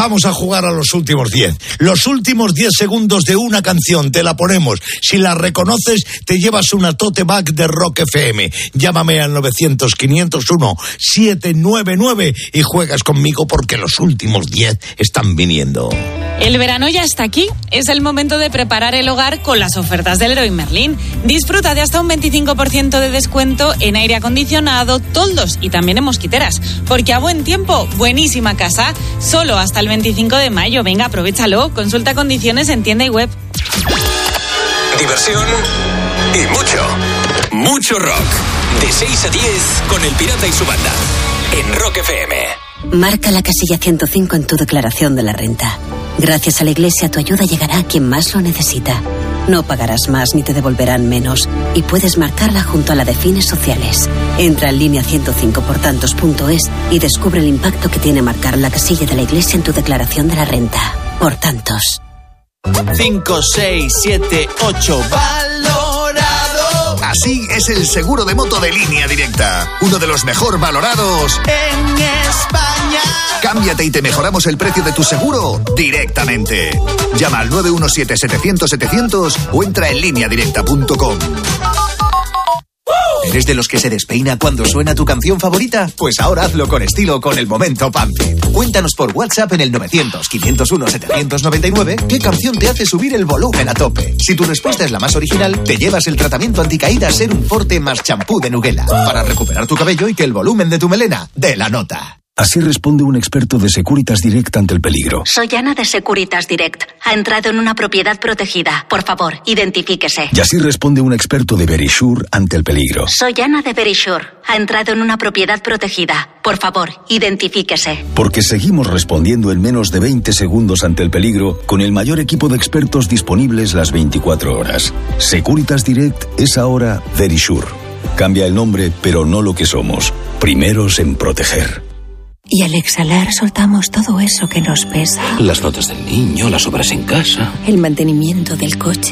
Vamos a jugar a los últimos 10. Los últimos 10 segundos de una canción, te la ponemos. Si la reconoces, te llevas una tote bag de Rock FM. Llámame al 900-501-799 y juegas conmigo porque los últimos 10 están viniendo. El verano ya está aquí. Es el momento de preparar el hogar con las ofertas del Leroy Merlin. Disfruta de hasta un 25% de descuento en aire acondicionado, toldos y también en mosquiteras. Porque a buen tiempo, buenísima casa. Solo hasta el 25 de mayo. Venga, aprovéchalo. Consulta condiciones en tienda y web. Diversión y mucho rock. De 6 a 10 con El Pirata y su banda. En Rock FM. Marca la casilla 105 en tu declaración de la renta. Gracias a la Iglesia, tu ayuda llegará a quien más lo necesita. No pagarás más ni te devolverán menos. Y puedes marcarla junto a la de fines sociales. Entra en línea 105portantos.es y descubre el impacto que tiene marcar la casilla de la Iglesia en tu declaración de la renta. Por tantos. 5, 6, 7, 8. ¡Valorado! Así es el seguro de moto de Línea Directa. Uno de los mejor valorados en España. Cámbiate y te mejoramos el precio de tu seguro directamente. Llama al 917-700-700 o entra en lineadirecta.com. ¿Eres de los que se despeina cuando suena tu canción favorita? Pues ahora hazlo con estilo con el Momento Pamfit. Cuéntanos por WhatsApp en el 900-501-799 qué canción te hace subir el volumen a tope. Si tu respuesta es la más original, te llevas el tratamiento anticaída Serum Forte más champú de Nuguela para recuperar tu cabello y que el volumen de tu melena dé la nota. Así responde un experto de Securitas Direct ante el peligro. Soy Ana de Securitas Direct. Ha entrado en una propiedad protegida. Por favor, identifíquese. Y así responde un experto de Verisure ante el peligro. Soy Ana de Verisure. Ha entrado en una propiedad protegida. Por favor, identifíquese. Porque seguimos respondiendo en menos de 20 segundos ante el peligro con el mayor equipo de expertos disponibles las 24 horas. Securitas Direct es ahora Verisure. Cambia el nombre, pero no lo que somos. Primeros en proteger. Y al exhalar soltamos todo eso que nos pesa. Las notas del niño, las obras en casa. El mantenimiento del coche.